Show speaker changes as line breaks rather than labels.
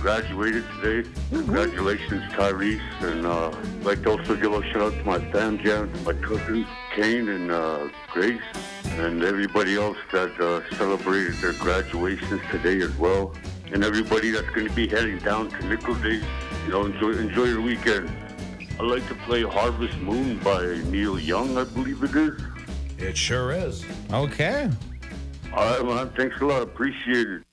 graduated today. Congratulations, Tyrese. And I'd like to also give a shout out to my fam jam, to my cousins, Kane and Grace, and everybody else that celebrated their graduations today as well. And everybody that's going to be heading down to Nickel Day, enjoy your weekend. I'd like to play Harvest Moon by Neil Young, I believe it is.
It sure is.
Okay.
All right, man. Thanks a lot. Appreciate it.